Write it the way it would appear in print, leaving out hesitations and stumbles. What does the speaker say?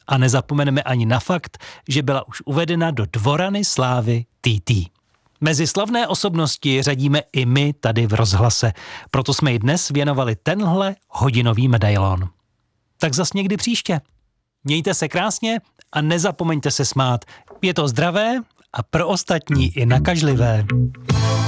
A nezapomeneme ani na fakt, že byla už uvedena do Dvorany slávy TT. Mezi slavné osobnosti řadíme i my tady v Rozhlase. Proto jsme jí dnes věnovali tenhle hodinový medailon. Tak zas někdy příště. Mějte se krásně a nezapomeňte se smát. Je to zdravé a pro ostatní i nakažlivé.